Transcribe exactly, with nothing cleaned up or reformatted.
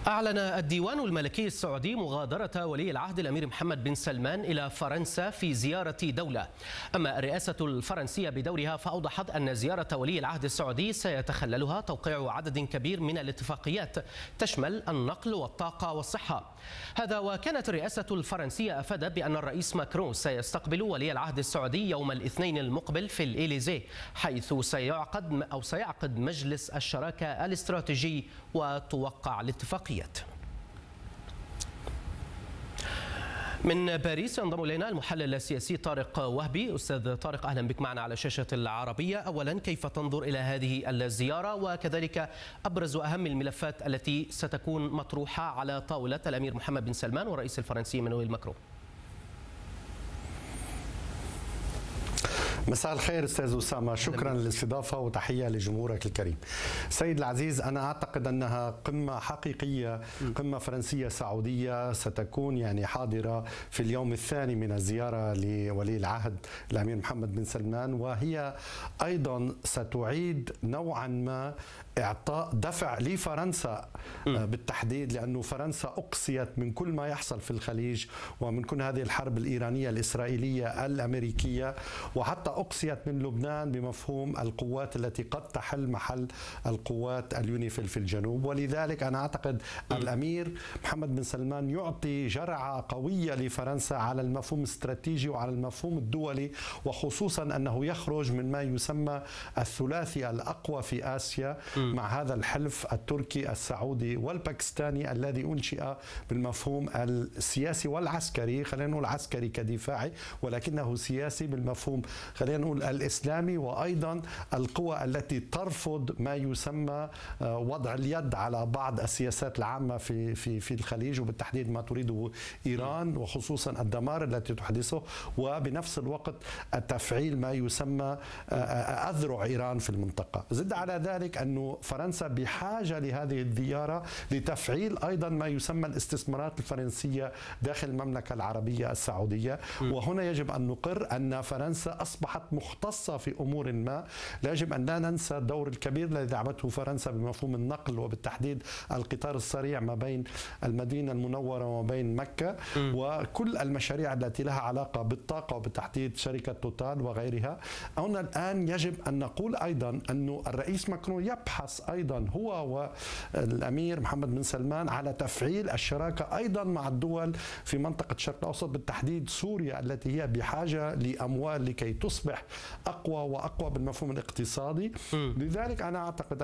أعلن الديوان الملكي السعودي مغادرة ولي العهد الأمير محمد بن سلمان إلى فرنسا في زيارة دولة. أما الرئاسة الفرنسية بدورها فأوضحت أن زيارة ولي العهد السعودي سيتخللها توقيع عدد كبير من الاتفاقيات تشمل النقل والطاقة والصحة. هذا وكانت الرئاسة الفرنسية أفادت بأن الرئيس ماكرون سيستقبل ولي العهد السعودي يوم الاثنين المقبل في الإليزيه، حيث سيعقد أو سيعقد مجلس الشراكة الاستراتيجي وتوقع الاتفاقيات. من باريس ينضم إلينا المحلل السياسي طارق وهبي. أستاذ طارق، أهلا بك معنا على شاشة العربية. أولا، كيف تنظر إلى هذه الزيارة وكذلك أبرز وأهم الملفات التي ستكون مطروحة على طاولة الأمير محمد بن سلمان والرئيس الفرنسي إيمانويل ماكرون؟ مساء الخير استاذ اسامه، شكرا للاستضافه وتحيه لجمهورك الكريم. سيد العزيز، انا اعتقد انها قمه حقيقيه، قمه فرنسيه سعوديه ستكون يعني حاضره في اليوم الثاني من الزياره لولي العهد الامير محمد بن سلمان، وهي ايضا ستعيد نوعا ما اعطاء دفع لفرنسا بالتحديد، لانه فرنسا اقصيت من كل ما يحصل في الخليج ومن كل هذه الحرب الايرانيه الاسرائيليه الامريكيه، وحتى أقصيت من لبنان بمفهوم القوات التي قد تحل محل القوات اليونيفيل في الجنوب. ولذلك أنا أعتقد الأمير محمد بن سلمان يعطي جرعة قوية لفرنسا على المفهوم الاستراتيجي وعلى المفهوم الدولي، وخصوصا أنه يخرج من ما يسمى الثلاثي الأقوى في آسيا مع هذا الحلف التركي السعودي والباكستاني الذي أنشئ بالمفهوم السياسي والعسكري، خلينا نقول عسكري كدفاعي ولكنه سياسي بالمفهوم خلينا نقول الإسلامي، وأيضا القوى التي ترفض ما يسمى وضع اليد على بعض السياسات العامة في في في الخليج، وبالتحديد ما تريده إيران وخصوصا الدمار التي تحدثه، وبنفس الوقت التفعيل ما يسمى أذرع إيران في المنطقة. زد على ذلك أنه فرنسا بحاجة لهذه الزيارة لتفعيل أيضا ما يسمى الاستثمارات الفرنسية داخل المملكة العربية السعودية. وهنا يجب أن نقر أن فرنسا أصبحت مختصة في أمور ما. لا يجب أن لا ننسى الدور الكبير الذي لعبته فرنسا بمفهوم النقل، وبالتحديد القطار السريع ما بين المدينة المنورة وما بين مكة، م. وكل المشاريع التي لها علاقة بالطاقة وبالتحديد شركة توتال وغيرها. هنا الآن يجب أن نقول أيضا أن الرئيس ماكرون يبحث أيضا هو والأمير محمد بن سلمان على تفعيل الشراكة أيضا مع الدول في منطقة الشرق الأوسط، بالتحديد سوريا التي هي بحاجة لأموال لكي تصبح أقوى وأقوى بالمفهوم الاقتصادي. م. لذلك أنا أعتقد